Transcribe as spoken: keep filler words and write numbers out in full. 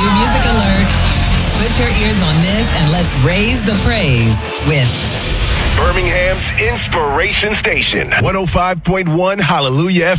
new music alert. Put your ears on this and let's raise the praise with Birmingham's Inspiration Station, one oh five point one Hallelujah